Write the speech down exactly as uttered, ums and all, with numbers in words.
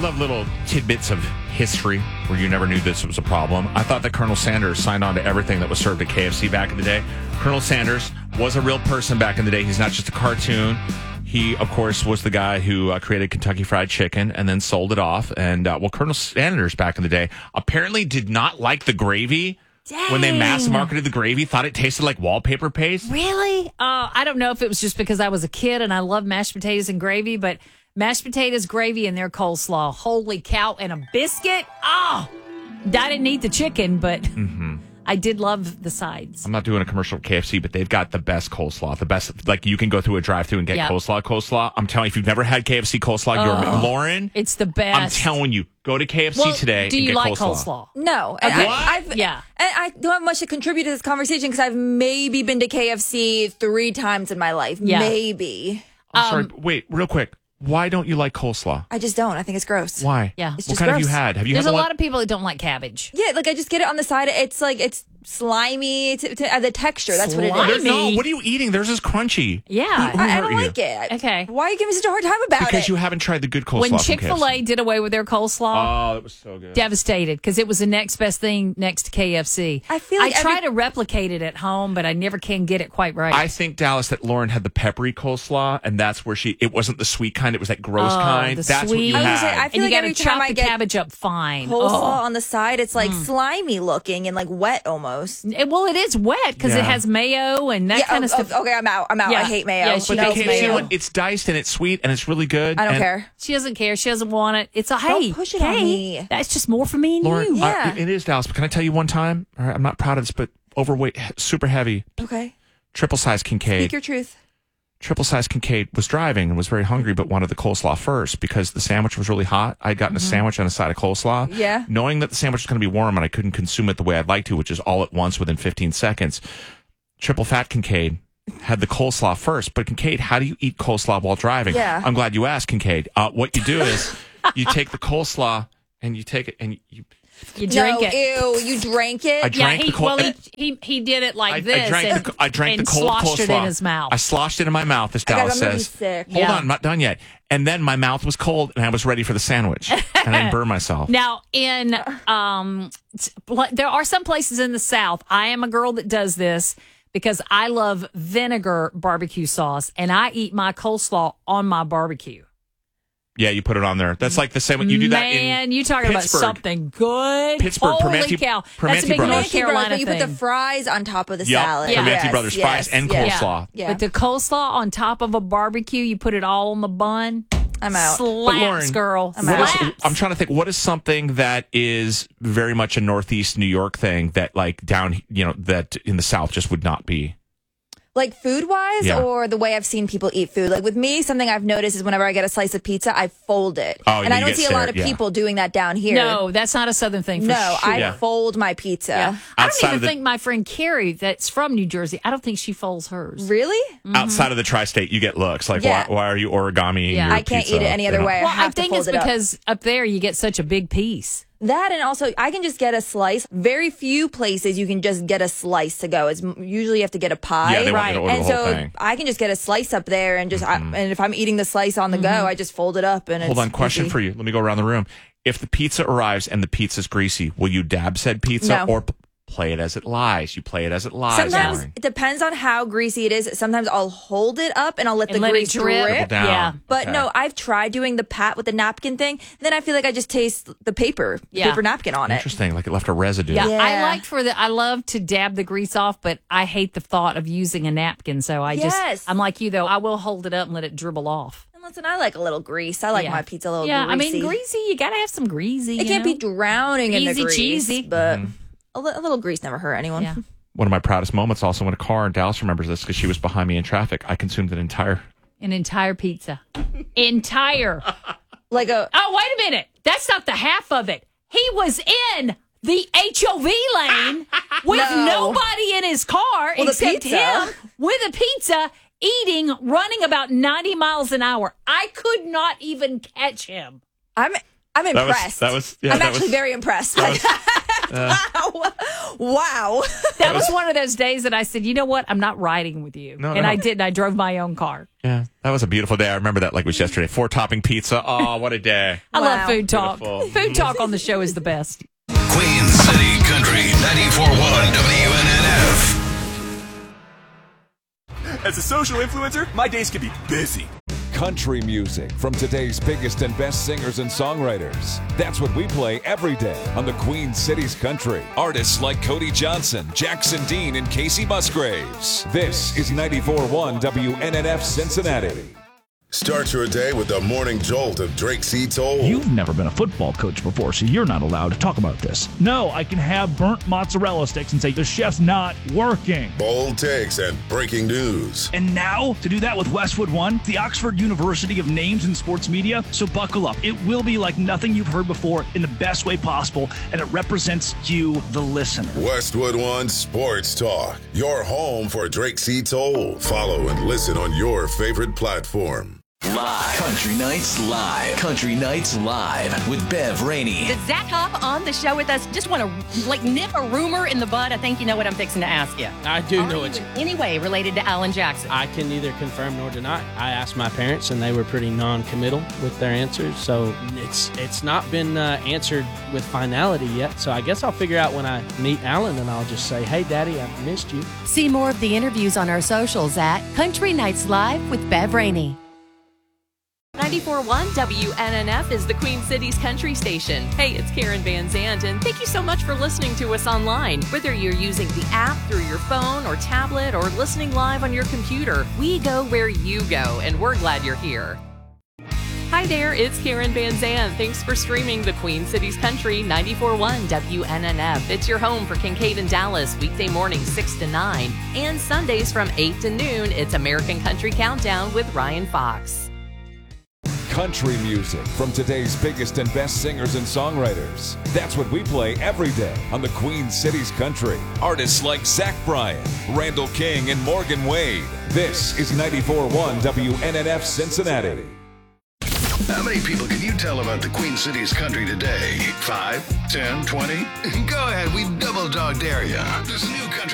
love little tidbits of history where you never knew this was a problem. I thought that Colonel Sanders signed on to everything that was served at K F C back in the day. Colonel Sanders was a real person back in the day. He's not just a cartoon. He, of course, was the guy who uh, created Kentucky Fried Chicken and then sold it off. And, uh, well, Colonel Sanders back in the day apparently did not like the gravy. Dang. When they mass marketed the gravy, thought it tasted like wallpaper paste. Really? Uh, I don't know if it was just because I was a kid and I love mashed potatoes and gravy, but mashed potatoes, gravy, and their coleslaw. Holy cow. And a biscuit. Oh, I didn't eat the chicken, but Mm-hmm. I did love the sides. I'm not doing a commercial for K F C, but they've got the best coleslaw. The best, like you can go through a drive-thru and get Yeah. coleslaw, coleslaw. I'm telling you, if you've never had K F C coleslaw, Oh, you're Lauren. It's the best. I'm telling you, go to K F C well, today do and you get like coleslaw. coleslaw? No. And Okay. I, I've, Yeah. And I don't have much to contribute to this conversation because I've maybe been to K F C three times in my life. Yeah. Maybe. I'm Um, sorry. Wait, real quick. Why don't you like coleslaw? I just don't. I think it's gross. Why? Yeah. It's What just kind have you gross. had? Have you There's had a the lot one- of people that don't like cabbage. Yeah, like I just get it on the side. It's like, it's slimy. To, to, uh, the texture. That's what it Slimy? is. There- No, what are you eating? Theirs is crunchy. Yeah. Who I, I hurt don't you? like it. Okay. Why are you giving me such a hard time about Because it? you haven't tried the good coleslaw When from Chick-fil-A K F C. did away with their coleslaw, Oh, that was so good. devastated because it was the next best thing next to K F C. I feel like I try every- to replicate it at home, but I never can get it quite right. I think, Dallas, that Lauren had the peppery coleslaw, and that's where she, it wasn't the sweet kind, it was that gross Oh, kind. the That's what you sweet. I was gonna had. say, I and feel you like got every to time chop I the get cabbage up fine. coleslaw Oh. on the side, it's like slimy looking and like wet almost. It- well, it is wet because Yeah. it has mayo and that Yeah, kind oh, of stuff. oh, okay, I'm out. I'm out. Yeah. I hate mayo. Yeah, she But hates no K F C, mayo. one, it's diced and it's sweet and it's really good. I don't and care. She doesn't care. She doesn't want it. It's a Don't hey, push it on hey, me. that's just more for me and Lauren, you. I- Yeah. it is, Dallas, but can I tell you one time? All right, I'm not proud of this, but overweight, super heavy, Okay. triple size Kincaid. Speak your truth. Triple size Kincaid was driving and was very hungry, but wanted the coleslaw first because the sandwich was really hot. I'd gotten Mm-hmm. a sandwich and a side of coleslaw. Yeah. Knowing that the sandwich was going to be warm and I couldn't consume it the way I'd like to, which is all at once within fifteen seconds. Triple fat Kincaid had the coleslaw first. But Kincaid, how do you eat coleslaw while driving? Yeah. I'm glad you asked, Kincaid. Uh, what you do is you take the coleslaw and you take it and you. You drink no, it. ew, you drank it? I Yeah, drank he, the col- well, he, he he did it like I, this. I drank, and, the, I drank and the cold sloshed coleslaw. it in his mouth. I sloshed it in my mouth, as God, Dallas I'm gonna be says. sick. Hold Yeah. on, I'm not done yet. And then my mouth was cold, and I was ready for the sandwich, and I burned myself. Now, in um, t- pl- there are some places in the South. I am a girl that does this because I love vinegar barbecue sauce, and I eat my coleslaw on my barbecue. Yeah, you put it on there. That's like the same. You do that in Man, you talking about Pittsburgh. something good? Pittsburgh, Holy Primanti- cow! That's Primanti a big Brothers. North Primanti Carolina Brothers, but you put thing. the fries on top of the Yep, salad. Yeah. Primanti Yes, Brothers yes, fries and yes. coleslaw. Yeah. But the coleslaw on top of a barbecue, you put it all on the bun. I'm out. Slaps, Lauren, girl. I'm What is- Slaps. I'm trying to think. What is something that is very much a Northeast New York thing that, like down, you know, that in the South just would not be? Like food wise, Yeah. or the way I've seen people eat food. Like with me, something I've noticed is whenever I get a slice of pizza, I fold it. Oh, and you I don't get see a lot stared, of yeah. people doing that down here. No, that's not a Southern thing. For No, sure. I Yeah. fold my pizza. Yeah. I Outside don't even of the- think my friend Carrie, that's from New Jersey, I don't think she folds hers. Really? Outside of the tri-state, you get looks like, Yeah. why, why are you origami? Yeah. your I can't pizza? eat it any other You know? way. I Well, I have to think fold it's it up. because up there you get such a big piece. That, and also I can just get a slice. Very few places you can just get a slice to go. It's m- usually you have to get a pie. Yeah, they want Right. you to order And the whole so thing. I can just get a slice up there and just, I, and if I'm eating the slice on the go, I just fold it up and Hold it's on, question easy. for you. Let me go around the room. If the pizza arrives and the pizza's greasy, will you dab said pizza No. or p- play it as it lies? You play it as it lies. Sometimes Lauren. it depends on how greasy it is. Sometimes I'll hold it up and I'll let And the let it grease drip. drip. Dribble down. Yeah. But Okay. no, I've tried doing the pat with the napkin thing. Then I feel like I just taste the paper, the Yeah. paper napkin on it. Interesting. Like it left a residue. Yeah, Yeah. I like for the. I love to dab the grease off, but I hate the thought of using a napkin. So I Yes. just, I'm like you though. I will hold it up and let it dribble off. And listen, I like a little grease. I like Yeah. my pizza a little Yeah, I greasy. mean greasy. You gotta have some greasy. It you can't know? be drowning in the Easy grease, cheesy. but Mm-hmm. a, li- a little grease never hurt anyone. Yeah. One of my proudest moments also in a car, and Dallas remembers this because she was behind me in traffic. I consumed an entire. An entire pizza, entire. Like a Oh, wait a minute. That's not the half of it. He was in the H O V lane with No. nobody in his car Well, the except pizza. him with a pizza, eating, running about ninety miles an hour. I could not even catch him. I'm I'm was- impressed. that was- yeah, I'm that actually was- very impressed. That was, Wow. That was one of those days that I said, you know what? I'm not riding with you. No, and no. I did. I drove my own car. Yeah, that was a beautiful day. I remember that like it was yesterday. Four topping pizza. Oh, what a day. I Wow. love food talk. Beautiful. Food talk on the show is the best. Queen City Country ninety-four point one W N N F. As a social influencer, my days can be busy. Country music from today's biggest and best singers and songwriters. That's what we play every day on the Queen City's Country. Artists like Cody Johnson, Jackson Dean, and Casey Musgraves. This is ninety-four point one W N N F Cincinnati. Start your day with the morning jolt of Drake C. Toll. You've never been a football coach before, so you're not allowed to talk about this. No, I can have burnt mozzarella sticks and say the chef's not working. Bold takes and breaking news. And now, to do that with Westwood One, the Oxford University of Names in Sports Media, so buckle up. It will be like nothing you've heard before in the best way possible, and it represents you, the listener. Westwood One Sports Talk. Your home for Drake C. Toll. Follow and listen on your favorite platform. Live. Country Nights Live. Country Nights Live with Bev Rainey. Did Zach hop on the show with us? Just want to like nip a rumor in the bud. I think you know what I'm fixing to ask you. I do Are know you it's. in any way related to Alan Jackson? I can neither confirm nor deny. I asked my parents, and they were pretty non-committal with their answers. So it's it's not been uh, answered with finality yet. So I guess I'll figure out when I meet Alan, and I'll just say, "Hey, Daddy, I missed you." See more of the interviews on our socials at Country Nights Live with Bev Rainey. ninety-four point one W N N F is the Queen City's country station. Hey, it's Karen Van Zandt, and thank you so much for listening to us online. Whether you're using the app through your phone or tablet or listening live on your computer, we go where you go, and we're glad you're here. Hi there, it's Karen Van Zandt. Thanks for streaming the Queen City's Country ninety-four point one W N N F. It's your home for Kincaid and Dallas, weekday mornings six to nine. And Sundays from eight to noon, it's American Country Countdown with Ryan Fox. Country music from today's biggest and best singers and songwriters. That's what we play every day on the Queen City's Country. Artists like Zach Bryan, Randall King, and Morgan Wade. This is ninety-four point one W N N F Cincinnati. How many people can you tell about the Queen City's Country today? Five? Ten? Twenty? Go ahead, we double dog dare you. There's a new country